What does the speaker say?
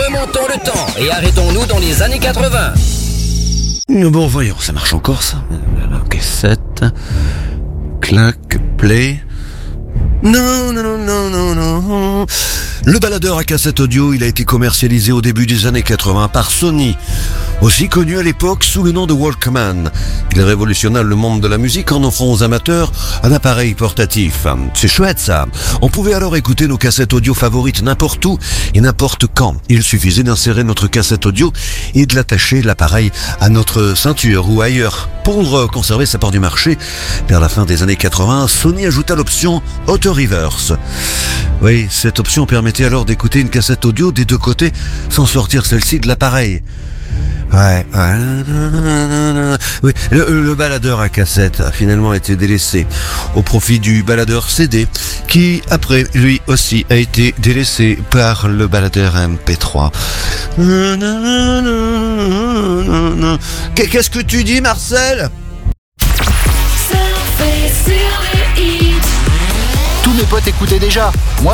Remontons le temps et arrêtons-nous dans les années 80. Bon, voyons, ça marche encore, ça. La cassette. Clac, play. Non. Le baladeur à cassette audio, il a été commercialisé au début des années 80 par Sony, aussi connu à l'époque sous le nom de Walkman. Il révolutionna le monde de la musique en offrant aux amateurs un appareil portatif. C'est chouette ça. On pouvait alors écouter nos cassettes audio favorites n'importe où et n'importe quand. Il suffisait d'insérer notre cassette audio et de l'attacher l'appareil à notre ceinture ou ailleurs. Pour conserver sa part du marché, vers la fin des années 80, Sony ajouta l'option Auto Reverse. Oui, cette option permettait alors d'écouter une cassette audio des deux côtés sans sortir celle-ci de l'appareil. Ouais. Oui, le baladeur à cassette a finalement été délaissé au profit du baladeur CD qui, après, lui aussi a été délaissé par le baladeur MP3. Qu'est-ce que tu dis, Marcel ? Tous mes potes écoutaient déjà. Moi,